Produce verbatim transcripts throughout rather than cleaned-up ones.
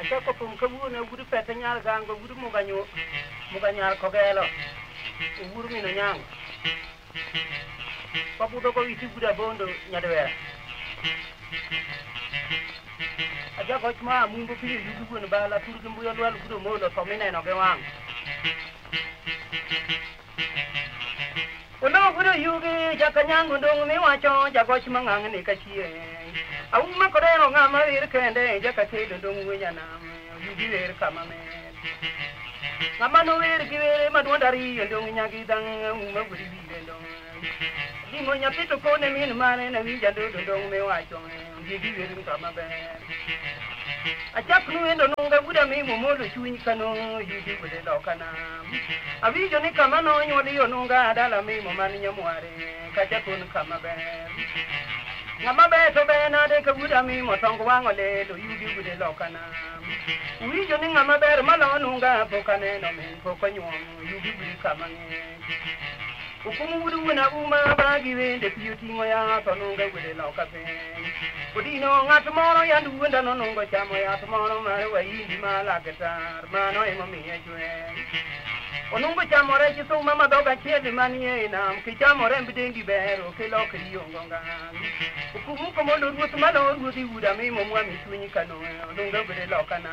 Acha ko pum ka bu na gudu pete nyal gang go gudu mo ganyo mo ganyal ko gelo uguru mi no nyang papu do ko iti guda bondo nyadwe aja ko ma mungu pi yudu go no bala turu gumbu yo lwal gudu mo lo to mine no ge wang Uno gudu yugi jakanyangu ndong mi wacho jago chimanga ni kachie awu makorero ngama wir kende jakate ndong winyana yugi wir kama me ngama no wir giwere madwandari ndong nyagi dang uma gudi bi ndong di mo nya pito ko ne min mane na wi jando ndong me wacho yugi wir kama be Achak nu endo nunga guda mi momodo chuny kano yugi gude lokana Avijo ni kama no nyodi yo nunga dala mi momani nyamware kachakun kama be Ngama be to be na de kaguda mi motongo wango le do yugi gude lokana Uijo ni ngama be malo nunga pokane no min pokanyom yugi gude kama nge Ukumu gudu na uma bagi wende piyuti ngoya to nunga gude lokape Udino ngatumoro yandu wenda no nungo chamo ya tumoro mare wa yindi mala gatar mano emo miye jwe Onungo chamo re chiso mama doga chede maniye nam ki chamo re mbidengi bero ke lo kriyo ngonga Ukumu komo lo rutu malo ruti uda mi momwa mi tunyi kano nunga gude lokana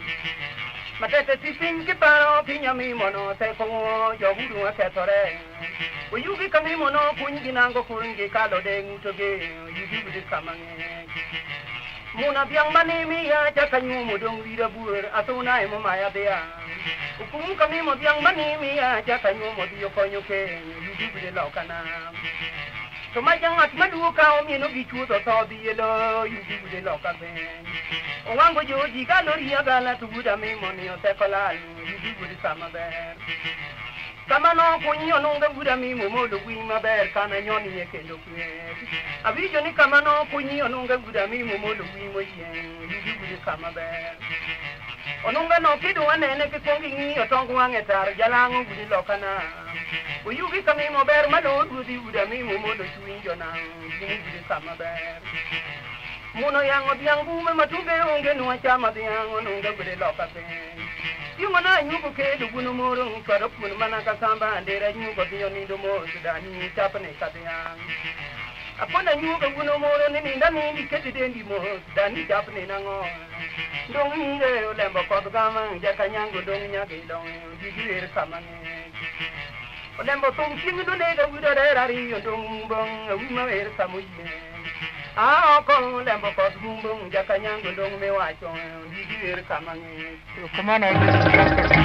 Matete sising ki paro pinya mi mono te kongo jogudu wa ketore Uyugi kami mono kungi nango kungi kalo de ngutoge yugi gude kamange Muna biang mani mi ya jakanyu mudong wira buer asuna emo maya bea Ukumu kami mo biang mani mi ya jakanyu mo diyo konyo ke yugi gude lokana So majang at maduka o mi no gichu to to bielo yugi gude lokabe Owango joji kalori ya gala tuguda mi moni o tekola yugi gude samaber Kama no kunyo nunga guda mi momodo wi maber kana nyoni yekendo kwe Avijo ni kama no kunyo nunga guda mi momodo wi moye yugi gude kama ber Onunga no kidu wanene ke kongi ngi otongu wangetar jalangu gude lokana Uyugi kami mo ber malo gudi guda mi momodo chuinjo na yugi gude kama ber Muno yango biangu me matunge onge nuwa chama biango nunga gude lokape Yung na nyugo ke duguno moro karop mun manaka samba ndera nyugo biyo ni do mo sudani tapane kadyan Apona nyugo guno moro ni ninda ni kete dendi mo sudani tapane nango Dong nge olembo ko gama jakanyango dong nyage dong digir kamange Olembo tong kingu do ne ga gudo rari dong bong uma wer samuye Ah, ko lembo ko bumbung jakanyango dong me wacho digir kamange Kumana